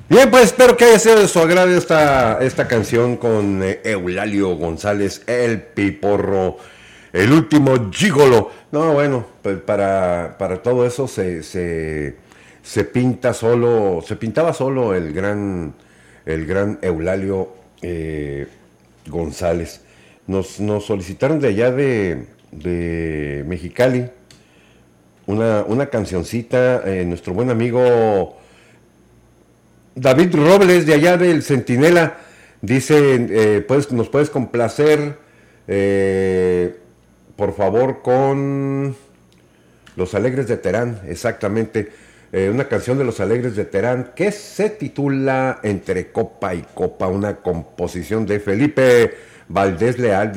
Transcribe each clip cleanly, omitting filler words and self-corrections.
Bien, pues espero que haya sido de su agrado esta canción con Eulalio González, el Piporro, el último gigolo. No, bueno, pues para todo eso se pinta solo, se pintaba solo el gran Eulalio González. Nos solicitaron de allá de Mexicali una cancioncita, nuestro buen amigo David Robles de allá del Centinela dice, nos puedes complacer, eh, por favor, con Los Alegres de Terán, exactamente, una canción de Los Alegres de Terán que se titula Entre Copa y Copa, una composición de Felipe Valdés Leal,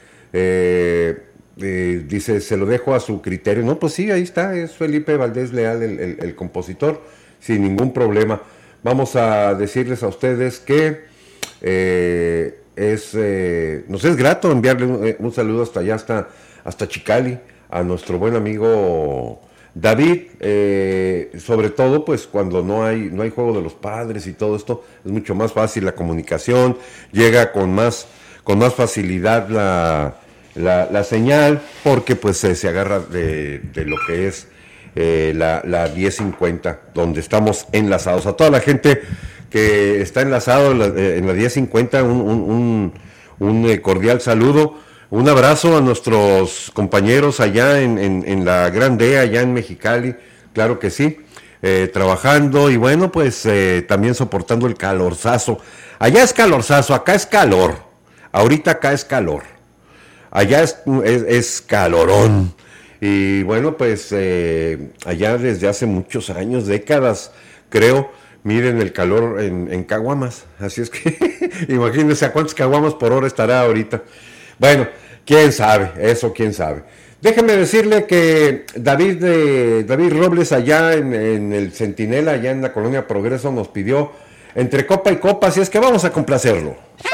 dice, se lo dejo a su criterio. No, pues sí, ahí está, es Felipe Valdés Leal el compositor, sin ningún problema. Vamos a decirles a ustedes que nos es grato enviarle un saludo hasta allá, hasta Chicali, a nuestro buen amigo David, sobre todo pues cuando no hay juego de los padres y todo esto, es mucho más fácil la comunicación, llega con más facilidad la señal, porque pues se agarra de lo que es la 1050, donde estamos enlazados. A toda la gente que está enlazado en la 1050, un cordial saludo, un abrazo a nuestros compañeros allá en la Grande, allá en Mexicali, claro que sí, trabajando y bueno, pues también soportando el calorzazo. Allá es calorzazo, acá es calor, ahorita acá es calor. Allá es calorón. Y bueno, pues allá desde hace muchos años, décadas, creo, miren el calor en caguamas. Así es que imagínense a cuántos caguamas por hora estará ahorita. Bueno, quién sabe, eso quién sabe. Déjeme decirle que David Robles allá en el Centinela, allá en la Colonia Progreso, nos pidió Entre Copa y Copa, así es que vamos a complacerlo.